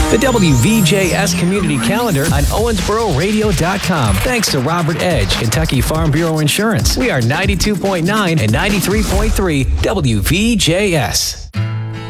The WVJS Community Calendar on OwensboroRadio.com. Thanks to Robert Edge, Kentucky Farm Bureau Insurance. We are 92.9 and 93.3 WVJS.